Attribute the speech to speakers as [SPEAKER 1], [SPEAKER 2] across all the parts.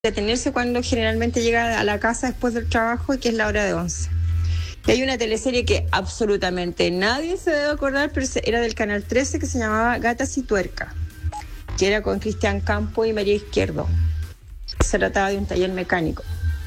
[SPEAKER 1] detenerse cuando generalmente llega a la casa después del trabajo, y que es la hora de 11. Y hay una teleserie que absolutamente nadie se debe acordar, pero era del Canal 13, que se llamaba Gatas y Tuerca, que era con Cristian Campo y María Izquierdo. Se trataba de un taller mecánico.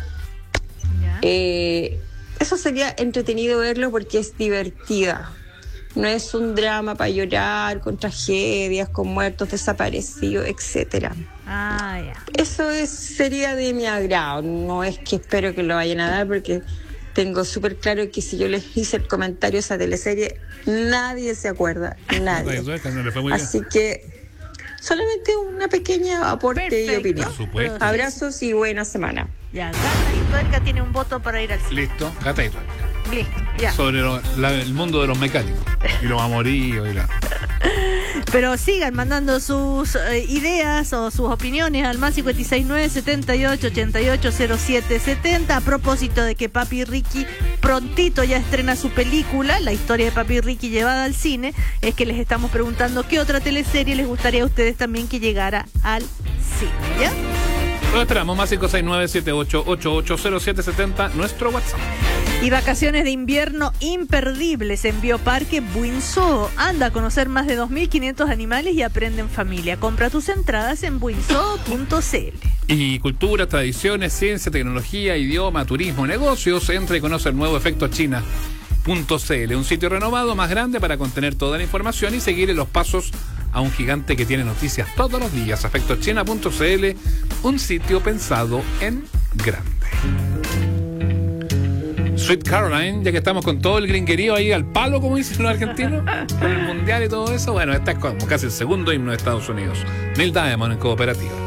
[SPEAKER 1] Eso sería entretenido verlo porque es divertida. No es un drama para llorar, con tragedias, con muertos desaparecidos, etcétera. Eso sería de mi agrado. No es que espero que lo vayan a dar, porque tengo súper claro que si yo les hice el comentario a esa teleserie, nadie se acuerda, nadie. Así que solamente una pequeña aporte y opinión. Abrazos y buena semana.
[SPEAKER 2] Ya, Gata y Tuerca tiene un voto para ir al cine.
[SPEAKER 3] Listo, Gata y Tuerca.
[SPEAKER 2] Listo, ya.
[SPEAKER 3] Sobre el mundo de los mecánicos y los amoríos y la...
[SPEAKER 2] Pero sigan mandando sus ideas o sus opiniones al más 569 78 88 07 70. A propósito de que Papi Ricky prontito ya estrena su película, la historia de Papi Ricky llevada al cine, es que les estamos preguntando qué otra teleserie les gustaría a ustedes también que llegara al cine, ¿ya?
[SPEAKER 3] Lo esperamos, más 569 78 88 07 70, nuestro WhatsApp.
[SPEAKER 2] Y vacaciones de invierno imperdibles en Bioparque Buinzó. Anda a conocer más de 2.500 animales y aprende en familia. Compra tus entradas en buinzó.cl.
[SPEAKER 3] Y cultura, tradiciones, ciencia, tecnología, idioma, turismo, negocios. Entra y conoce el nuevo Efecto China.cl, un sitio renovado, más grande para contener toda la información y seguir los pasos a un gigante que tiene noticias todos los días. Efectochina.cl, un sitio pensado en grande. Sweet Caroline, ya que estamos con todo el gringuerío ahí al palo, como dicen los argentinos, con el mundial y todo eso. Bueno, este es como casi el segundo himno de Estados Unidos. Neil Diamond en Cooperativa.